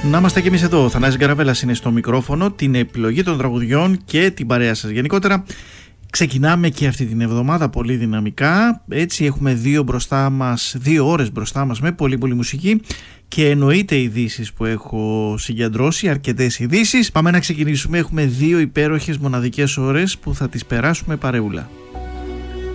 Να είμαστε και εμείς εδώ. Ο Θανάσης Γκαραβέλας είναι στο μικρόφωνο, την επιλογή των τραγουδιών και την παρέα σας γενικότερα. Ξεκινάμε και αυτή την εβδομάδα πολύ δυναμικά. Έτσι έχουμε 2 ώρες μπροστά μας με πολύ μουσική και εννοείται ειδήσεις που έχω συγκεντρώσει, αρκετές ειδήσεις. Πάμε να ξεκινήσουμε. Έχουμε 2 υπέροχες μοναδικές ώρες που θα τις περάσουμε παρεούλα.